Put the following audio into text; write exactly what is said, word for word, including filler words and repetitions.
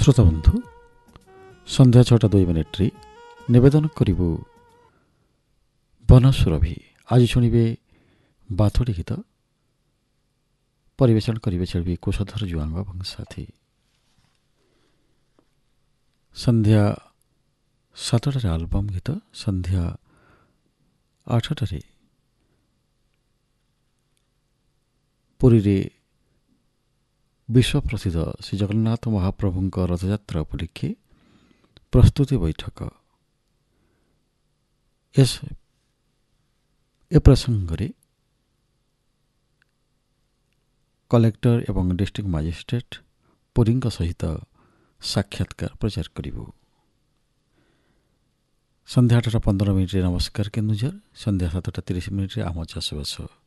শ্রোতা বন্ধু সন্ধ্যা ছটা দুই মিনিଟ୍ରେ নিবেদন করিবু বনସୁরভি। আজি শুনিবে বাথোড়ি গীত। পরিবেশন করিবে ছেড়বি কুশধর জুয়াঙ্গ এবং সাথী। সন্ধ্যা সাতটাରେ ଆଲବମ୍ ଗୀତ, ସନ୍ଧ୍ୟା ଆଠଟାରେ ପୁରୀରେ ବିଶ୍ୱପ୍ରସିଦ୍ଧ ଶ୍ରୀ ଜଗନ୍ନାଥ ମହାପ୍ରଭୁଙ୍କ ରଥଯାତ୍ରା ଉପଲକ୍ଷେ ପ୍ରସ୍ତୁତି ବୈଠକ। ଏ ପ୍ରସଙ୍ଗରେ କଲେକ୍ଟର ଏବଂ ଡିଷ୍ଟ୍ରିକ୍ଟ ମାଜିଷ୍ଟ୍ରେଟ୍ ପୁରୀଙ୍କ ସହିତ ସାକ୍ଷାତକାର ପ୍ରଚାର କରିବୁ। ସନ୍ଧ୍ୟା ଆଠଟା ପନ୍ଦର ମିନିଟ୍ରେ ନମସ୍କାର କେନ୍ଦୁଝର, ସନ୍ଧ୍ୟା ସାତଟା ତିରିଶ ମିନିଟ୍ରେ ଆମ ଚାଷବାସ।